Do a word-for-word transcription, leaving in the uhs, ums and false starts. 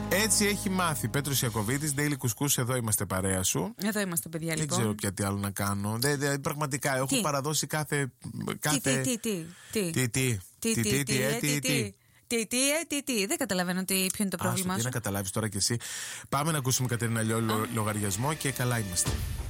Έτσι έχει μάθει. Πέτρος Ιακωβίτης, Daily Κουσκούς, εδώ είμαστε παρέα σου. Εδώ είμαστε, παιδιά, λοιπόν. Δεν ξέρω πια τι άλλο να κάνω. Δε, δε, πραγματικά έχω τι? παραδώσει κάθε. κάθε... Τι, τι, τι, τι. Τι, τι. Τι, τι, τι, τι, τι, τι, τι. Τι, τι, ε, τι, τι. Δεν καταλαβαίνω τι, ποιο είναι το πρόβλημά σου. Τι να καταλάβεις τώρα κι εσύ. Πάμε να ακούσουμε Κατερίνα Λιόλ λογαριασμό και καλά είμαστε.